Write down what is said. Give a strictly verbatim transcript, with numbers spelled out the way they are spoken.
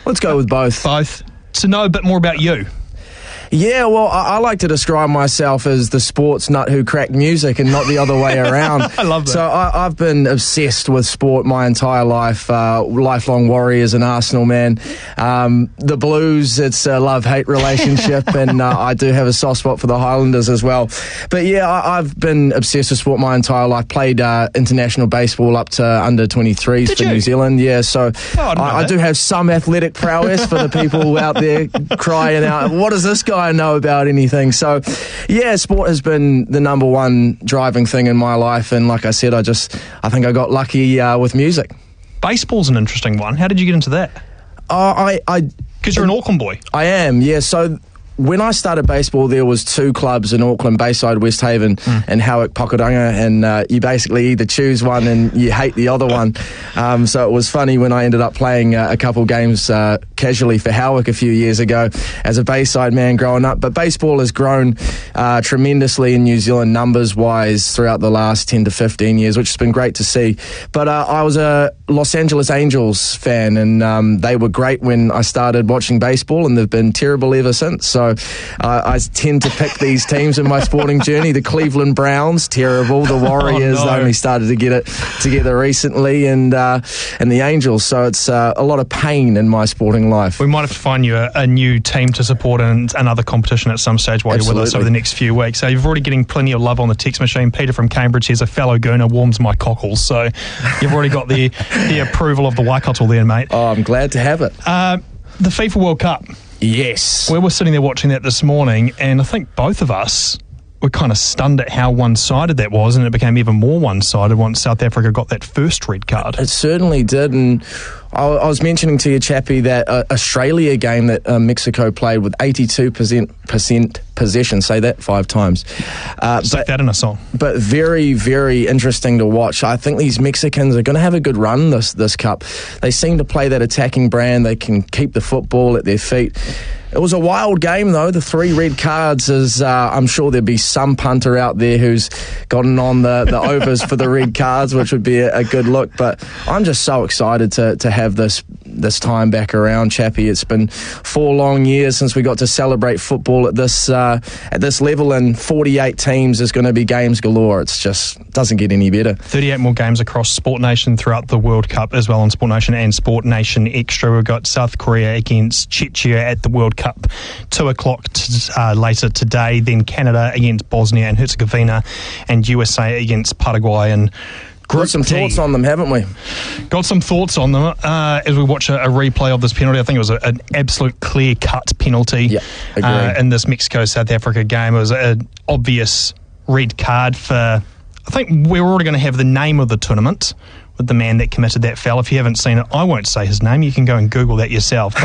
Let's go with both. Both. To know a bit more about you. Yeah, well, I, I like to describe myself as the sports nut who cracked music and not the other way around. I love that. So I, I've been obsessed with sport my entire life, uh, lifelong Warriors and Arsenal man. Um, the Blues, it's a love-hate relationship, and uh, I do have a soft spot for the Highlanders as well. But yeah, I, I've been obsessed with sport my entire life. Played uh, international baseball up to under twenty-threes Did for you? New Zealand. Yeah, so Oh, I didn't know I, I that. do have some athletic prowess for the people out there crying out, what does this guy know about anything? So yeah, sport has been the number one driving thing in my life, and like I said, I just I think I got lucky uh, with music. Baseball's an interesting one. How did you get into that? Uh, I, I Because you're an Auckland boy. I am, yeah. So when I started baseball, there was two clubs in Auckland, Bayside, West Haven, mm. and Howick, Pokaranga, and uh, you basically either choose one and you hate the other one. Um, so it was funny when I ended up playing uh, a couple games uh, casually for Howick a few years ago as a Bayside man growing up. But baseball has grown uh, tremendously in New Zealand numbers-wise throughout the last ten to fifteen years, which has been great to see. But uh, I was a Los Angeles Angels fan, and um, they were great when I started watching baseball, and they've been terrible ever since. So uh, I tend to pick these teams in my sporting journey. The Cleveland Browns, terrible. The Warriors Oh, no. only started to get it together recently, and uh, and the Angels. So it's uh, a lot of pain in my sporting life. We might have to find you a, a new team to support in another competition at some stage while Absolutely. you're with us over the next few weeks. So you're already getting plenty of love on the text machine. Peter from Cambridge says, a fellow Gooner warms my cockles. So you've already got the, the approval of the Waikato there, mate. Oh, I'm glad to have it. Uh, the FIFA World Cup. Yes. We were sitting there watching that this morning, and I think both of us were kind of stunned at how one-sided that was, and it became even more one-sided once South Africa got that first red card. It certainly did, and I, I was mentioning to you, Chappie, that uh, Australia game that uh, Mexico played with eighty-two percent possession, say that five times. Uh, Stick but, that in a song. But very, very interesting to watch. I think these Mexicans are going to have a good run this, this Cup. They seem to play that attacking brand. They can keep the football at their feet. It was a wild game, though. The three red cards is, uh, I'm sure there'd be some punter out there who's gotten on the, the overs for the red cards, which would be a, a good look. But I'm just so excited to, to have this this time back around, Chappie. It's been four long years since we got to celebrate football at this uh, at this level, and forty-eight teams is going to be games galore. It's just doesn't get any better. thirty-eight more games across Sport Nation throughout the World Cup as well on Sport Nation and Sport Nation Extra. We've got South Korea against Czechia at the World Cup, two o'clock t- uh, later today. Then Canada against Bosnia and Herzegovina, and U S A against Paraguay. And Got some D. thoughts on them, haven't we? Got some thoughts on them uh, as we watch a, a replay of this penalty. I think it was a, an absolute clear-cut penalty Yeah, agree. uh, in this Mexico-South Africa game. It was an obvious red card for... I think we're already going to have the name of the tournament with the man that committed that foul. If you haven't seen it, I won't say his name. You can go and Google that yourself.